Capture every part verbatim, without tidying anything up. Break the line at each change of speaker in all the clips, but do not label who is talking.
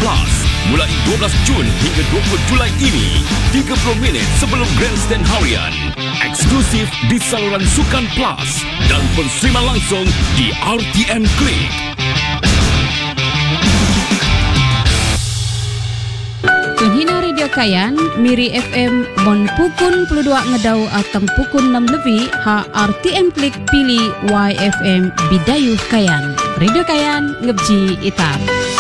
Plus mulai dua belas Jun hingga dua puluh Julai ini. tiga puluh minit sebelum Grandstand Harian. Eksklusif di saluran Sukan Plus dan penerimaan langsung di R T M Click.
Penghina Radio Kayan, Miri F M, Mon Pukun puluh dua ngedau atau Pukun enam lebih, ha R T M Klik pilih Y F M Bidayuh Kayan. Radio Kayan, ngebji itam.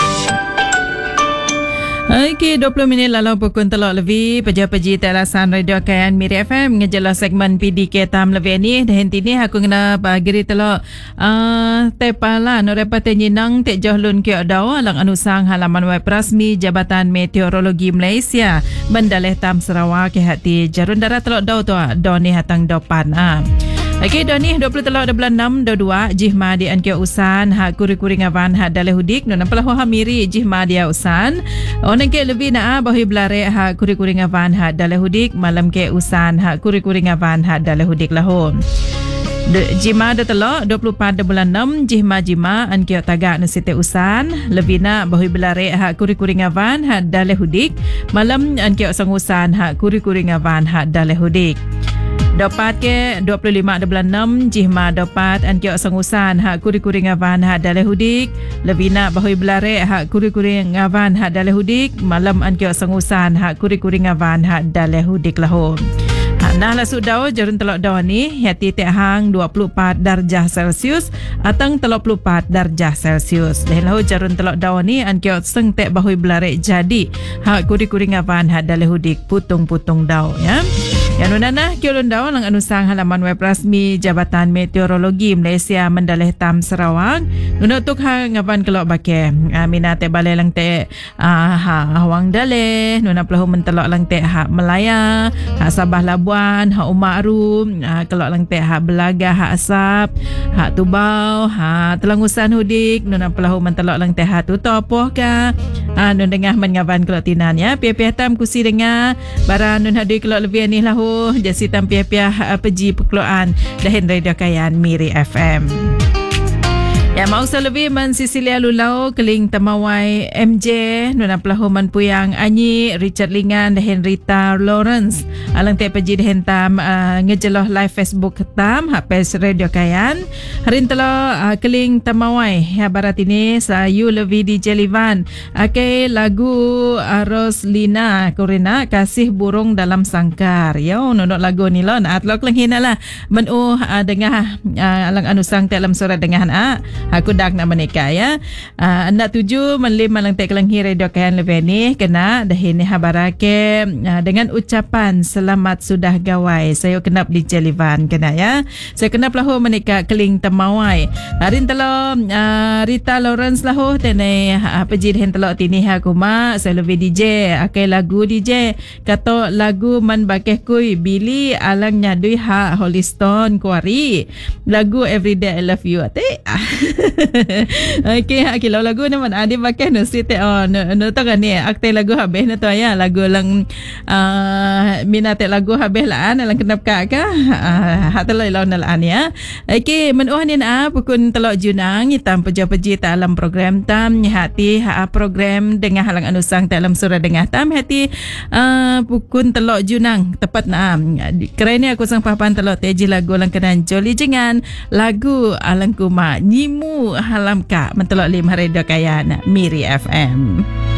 Okey, dua puluh minit lalu pukul telok lebih peja-peji telasan Radio Kayan Miri F M ngejelas segmen P D K tam lebih ni. Dan henti ni aku kena pagi telok uh, tepala no repate nyinang tek johlun kiok dau alang anusang halaman web rasmi Jabatan Meteorologi Malaysia Bandaleh Tam Sarawak ke hati jarun darat telok dau tu do ni hatang dopan ah. Okey, dah ni dua puluh telok bulan enam dua dua jihma di ankia usan hak kuri-kuri ngawan hak daleh hudik no nampala ho hamiri jihma dia usan oneng ke lebih na bahi belare hak kuri-kuri ngawan hak daleh hudik malam ke usan hak kuri-kuri ngawan hak daleh hudik lahon. Jima dah telok dua puluh empat bulan enam jihma jima ankia tagak no site usan lebih na bahi belare hak kuri-kuri ngawan hak daleh hudik malam ankia usang usan hak kuri-kuri ngawan hak daleh hudik. Dapat ke dua puluh lima bulan enam jihma dapat an kiok sangusan hak kuri-kuri ngawan hak daleh hudik lebih nak bahui belare hak kuri-kuri ngawan hak daleh hudik malam an kiok sangusan hak kuri-kuri ngawan hak daleh hudik lahon. Hak nah lasuk dau jarun telok dau ni hati tek hang dua puluh empat darjah Celsius atang tiga puluh empat darjah Celsius. Dah lahu jarun telok dau ni an kiok seng tek bahui belare jadi hak kuri-kuri ngawan hak daleh hudik putung-putung dau ya. Yang nunana kiolon daw lang anusang halaman web rasmi Jabatan Meteorologi Malaysia Mandaleh Tam Sarawak. Nunutuk ha ngapan kelok bake. Uh, minate balai lang te uh, ha hawang daleh, nuna pelahu mentelok lang te ha Melaya, ha Sabah Labuan, ha Umaru, uh, kelok lang te ha Belaga, ha Asap, ha Tubau, ha Telangusan Hudik, nuna pelahu mentelok lang te ha Tutopoh ka. Ah uh, nun dengah men ngapan kelok tinan ya. Pia-pia tam kusi dengar bara nun hadui kelok lebih ni lahu jasi tam pia-pia uh, peji perkeluan dahin Radio Kayan Miri F M. Ya mau lebih man Sisilia Lulau keling Tamawai M J nuna pelahu man Puyang Anyi Richard Lingan dahin Rita Lawrence alang te peji dahin tam uh, ngejeloh live Facebook tam hak page Radio Kayan harin telo uh, keling Tamawai ya barat ini sa you levi di Jelivan ake lagu uh, Roslina Corina Kasih Burung Dalam Sangkar yo nunuk lagu ni lo naat lo keling hinalah men uh, uh, dengah uh, alang anusang te alam surat dengahan a aku dak nak menikah ya. Uh, anda tuju menlim malang tek kelenghi Radio Kayan lebih ni kena dah ini habarake uh, dengan ucapan selamat sudah gawai. Saya kenap di Jelivan kena ya. Saya kenap lahu menikah keling Temawai. Harin telo uh, Rita Lawrence lahu tene uh, peji hen telo tini ha kuma saya lebih D J akai lagu D J kato lagu man bakeh kui Billy alang nyadui ha Holliston Kuari lagu Everyday I Love You ate. Okey, okay, lagu ni mana ada pakai no site on no to kan ni akte lagu habis na to ya lagu lang uh, minate lagu habis laan lang kenap ka ka uh, hat teloi lawan laan ya. Okey, menuh ni na pukun telok junang hitam peja-peji ta alam program tam hati ha program dengan halang anusang ta alam surah dengah tam hati uh, pukun telok junang tepat na kerana aku sang papan telok teji lagu lang kenan joli jengan lagu alang kuma nyimu halam ka mentelok lim Radio Kayan Miri F M.